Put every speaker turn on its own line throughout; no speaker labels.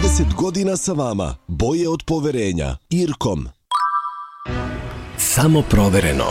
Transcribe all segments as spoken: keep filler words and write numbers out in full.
trideset godina sa vama. Boje od poverenja. Irkom.
Samo provereno.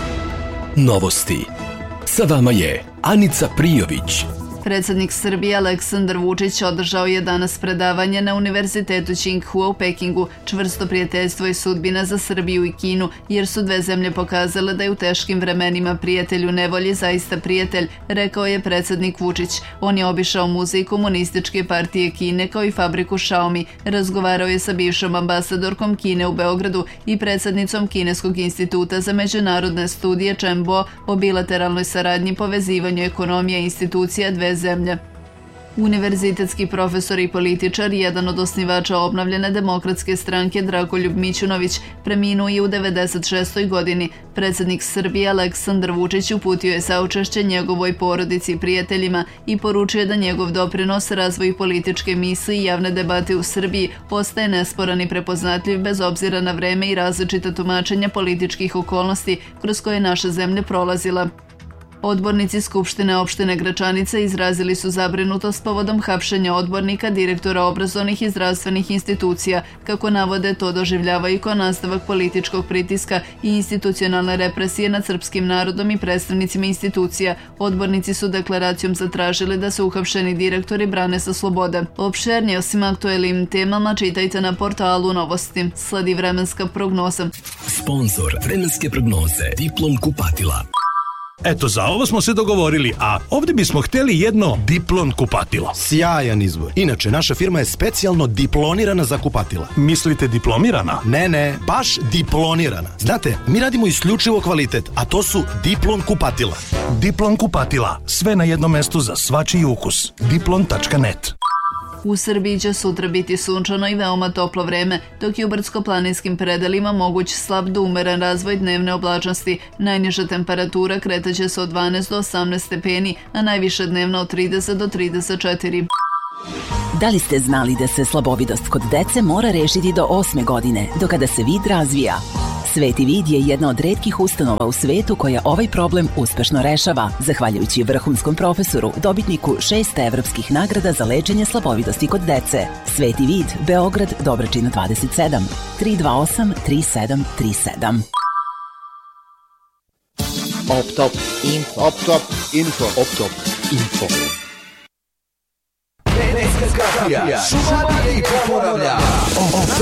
Novosti. Sa vama je Anica Prijović.
Predsjednik Srbije Aleksandar Vučić održao je danas predavanje na Univerzitetu Tsinghua u Pekingu. Čvrsto prijateljstvo i sudbina za Srbiju i Kinu, jer su dve zemlje pokazale da je u teškim vremenima prijatelj u nevolji zaista prijatelj, rekao je predsjednik Vučić. On je obišao muzej Komunističke partije Kine kao i fabriku Xiaomi. Razgovarao je sa bivšom ambasadorkom Kine u Beogradu i predsjednicom Kineskog instituta za međunarodne studije Chen Bo o bilateralnoj saradnji, povezivanju ekonomije i institucija dve zemlje. Univerzitetski profesor i političar, jedan od osnivača obnovljene demokratske stranke Dragoljub Mićunović, preminuo je u devedeset šestoj godini. Predsjednik Srbije Aleksandar Vučić uputio je saučešće njegovoj porodici i prijateljima i poručio da njegov doprinos razvoju političke misli i javne debate u Srbiji postaje nesporan i prepoznatljiv bez obzira na vreme i različita tumačenja političkih okolnosti kroz koje naša zemlja prolazila. Odbornici Skupštine opštine Gračanica izrazili su zabrinutost povodom hapšenja odbornika, direktora obrazovnih i zdravstvenih institucija. Kako navode, to doživljavaju kao nastavak političkog pritiska i institucionalne represije nad srpskim narodom i predstavnicima institucija. Odbornici su deklaracijom zatražili da se uhapšeni direktori brane sa slobode. Opšernije o svim aktuelnim temama čitajte na portalu Novosti. Sledi vremenska prognoza.
Sponzor vremenske prognoze Diplom kupatila.
Eto, za ovo smo se dogovorili, a ovdje bismo htjeli jedno Diplon kupatilo.
Sjajan izbor. Inače, naša firma je specijalno diplonirana za kupatila.
Mislite diplomirana?
Ne, ne, baš diplonirana. Znate, mi radimo isključivo kvalitet, a to su Diplon kupatila.
Diplon kupatila. Sve na jednom mestu za svačiji ukus. diplon tačka net.
U Srbiji će sutra biti sunčano i veoma toplo vreme, dok je u brdsko-planinskim predelima moguć slab do umeren razvoj dnevne oblačnosti. Najniža temperatura kretaće se od dvanaest do osamnaest stepeni, a najviša dnevna od trideset do trideset četiri.
Da li ste znali da se slabovidost kod dece mora rešiti do osme godine, do kada se vid razvija? Sveti vid je jedna od retkih ustanova u svetu koja ovaj problem uspešno rešava, zahvaljujući vrhunskom profesoru, dobitniku šest evropskih nagrada za lečenje slabovidosti kod dece. Sveti vid, Beograd, Dobračina dvadeset sedam, tri dva osam tri sedam tri sedam.
Optop Info. Optop Info. Optop Info.
Šumadija i Pomoravlja.